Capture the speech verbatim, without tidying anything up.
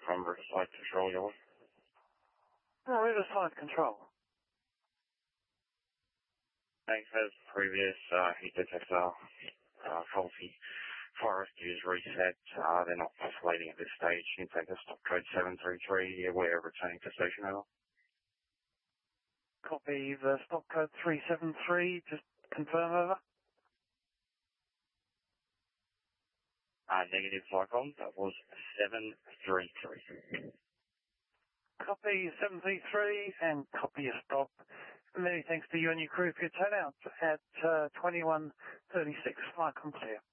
from Riverside Control, yours. No, Riverside Control. Thanks, as previous, uh, heat detector, uh, faulty forest is reset. Uh, they're not oscillating at this stage. You can take the stop code seven three three. We're returning to station, over. Copy the stop code three seven three. Just confirm, over. Uh, negative Cyclones, that was seven three three. Copy seven three three and copy your stop. Many thanks to you and your crew for your turnout at uh, twenty-one thirty-six. Flight clear.